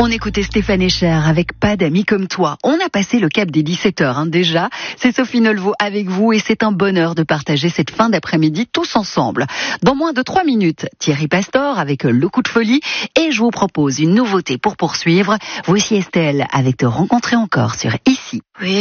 On écoutait Stéphane Echer avec Pas d'amis comme toi. On a passé le cap des 17h déjà. C'est Sophie Nolvaud avec vous et c'est un bonheur de partager cette fin d'après-midi tous ensemble. Dans moins de 3 minutes, Thierry Pastor avec Le Coup de Folie et je vous propose une nouveauté pour poursuivre. Voici Estelle avec Te rencontrer encore sur Ici. Oui.